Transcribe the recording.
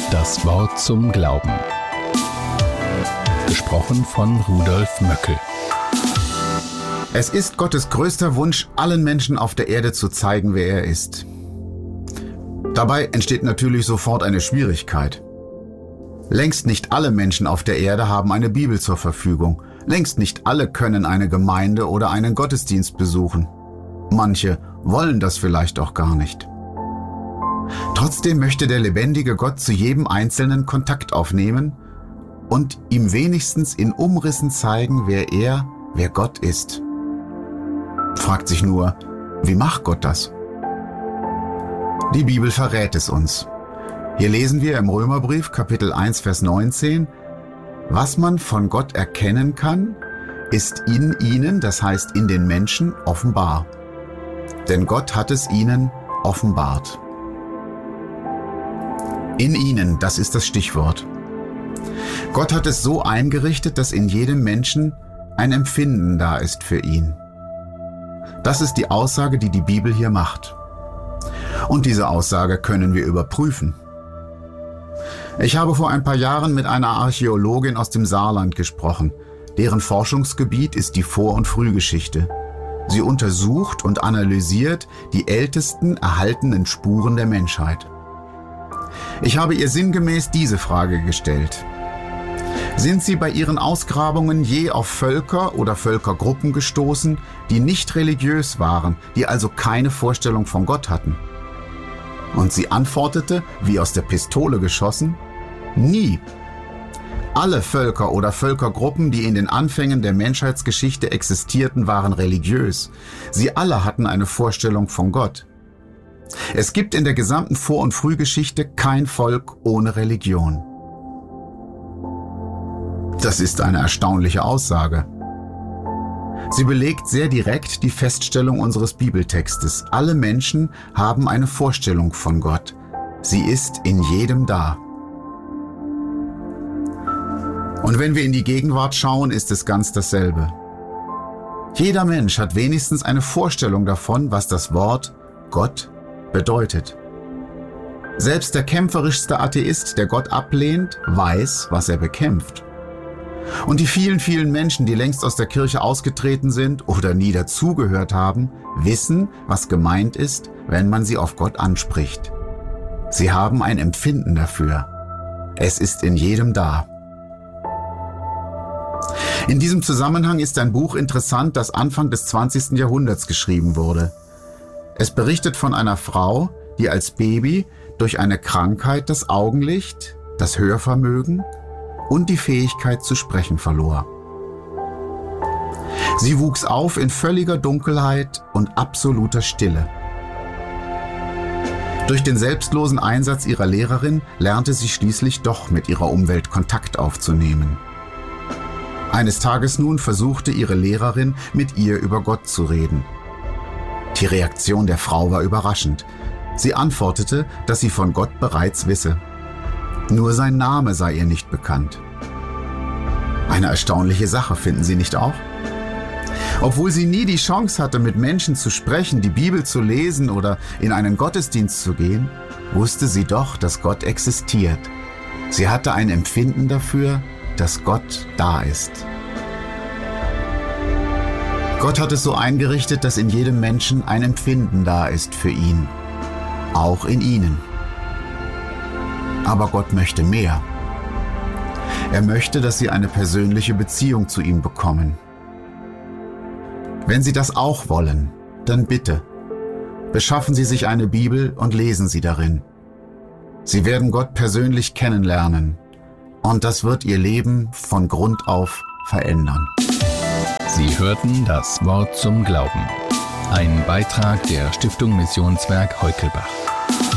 Das Wort zum Glauben. Gesprochen von Rudolf Möckel. Es ist Gottes größter Wunsch, allen Menschen auf der Erde zu zeigen, wer er ist. Dabei entsteht natürlich sofort eine Schwierigkeit. Längst nicht alle Menschen auf der Erde haben eine Bibel zur Verfügung. Längst nicht alle können eine Gemeinde oder einen Gottesdienst besuchen. Manche wollen das vielleicht auch gar nicht. Trotzdem möchte der lebendige Gott zu jedem Einzelnen Kontakt aufnehmen und ihm wenigstens in Umrissen zeigen, wer Gott ist. Fragt sich nur, wie macht Gott das? Die Bibel verrät es uns. Hier lesen wir im Römerbrief Kapitel 1, Vers 19, was man von Gott erkennen kann, ist in ihnen, das heißt in den Menschen, offenbar. Denn Gott hat es ihnen offenbart. In ihnen, das ist das Stichwort. Gott hat es so eingerichtet, dass in jedem Menschen ein Empfinden da ist für ihn. Das ist die Aussage, die die Bibel hier macht. Und diese Aussage können wir überprüfen. Ich habe vor ein paar Jahren mit einer Archäologin aus dem Saarland gesprochen. Deren Forschungsgebiet ist die Vor- und Frühgeschichte. Sie untersucht und analysiert die ältesten erhaltenen Spuren der Menschheit. Ich habe ihr sinngemäß diese Frage gestellt. Sind Sie bei Ihren Ausgrabungen je auf Völker oder Völkergruppen gestoßen, die nicht religiös waren, die also keine Vorstellung von Gott hatten? Und sie antwortete, wie aus der Pistole geschossen, nie. Alle Völker oder Völkergruppen, die in den Anfängen der Menschheitsgeschichte existierten, waren religiös. Sie alle hatten eine Vorstellung von Gott. Es gibt in der gesamten Vor- und Frühgeschichte kein Volk ohne Religion. Das ist eine erstaunliche Aussage. Sie belegt sehr direkt die Feststellung unseres Bibeltextes. Alle Menschen haben eine Vorstellung von Gott. Sie ist in jedem da. Und wenn wir in die Gegenwart schauen, ist es ganz dasselbe. Jeder Mensch hat wenigstens eine Vorstellung davon, was das Wort Gott bedeutet. Selbst der kämpferischste Atheist, der Gott ablehnt, weiß, was er bekämpft. Und die vielen, vielen Menschen, die längst aus der Kirche ausgetreten sind oder nie dazugehört haben, wissen, was gemeint ist, wenn man sie auf Gott anspricht. Sie haben ein Empfinden dafür. Es ist in jedem da. In diesem Zusammenhang ist ein Buch interessant, das Anfang des 20. Jahrhunderts geschrieben wurde. Es berichtet von einer Frau, die als Baby durch eine Krankheit das Augenlicht, das Hörvermögen und die Fähigkeit zu sprechen verlor. Sie wuchs auf in völliger Dunkelheit und absoluter Stille. Durch den selbstlosen Einsatz ihrer Lehrerin lernte sie schließlich doch mit ihrer Umwelt Kontakt aufzunehmen. Eines Tages nun versuchte ihre Lehrerin, mit ihr über Gott zu reden. Die Reaktion der Frau war überraschend. Sie antwortete, dass sie von Gott bereits wisse. Nur sein Name sei ihr nicht bekannt. Eine erstaunliche Sache, finden Sie nicht auch? Obwohl sie nie die Chance hatte, mit Menschen zu sprechen, die Bibel zu lesen oder in einen Gottesdienst zu gehen, wusste sie doch, dass Gott existiert. Sie hatte ein Empfinden dafür, dass Gott da ist. Gott hat es so eingerichtet, dass in jedem Menschen ein Empfinden da ist für ihn. Auch in Ihnen. Aber Gott möchte mehr. Er möchte, dass Sie eine persönliche Beziehung zu ihm bekommen. Wenn Sie das auch wollen, dann bitte, beschaffen Sie sich eine Bibel und lesen Sie darin. Sie werden Gott persönlich kennenlernen und das wird Ihr Leben von Grund auf verändern. Sie hörten das Wort zum Glauben. Ein Beitrag der Stiftung Missionswerk Heukelbach.